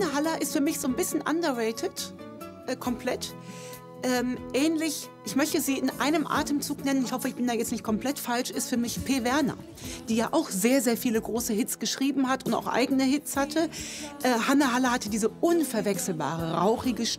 Hanne Haller ist für mich so ein bisschen underrated, komplett. Ähnlich, ich möchte sie in einem Atemzug nennen, ich hoffe, ich bin da jetzt nicht komplett falsch, ist für mich P. Werner, die ja auch sehr, sehr viele große Hits geschrieben hat und auch eigene Hits hatte. Hanne Haller hatte diese unverwechselbare, rauchige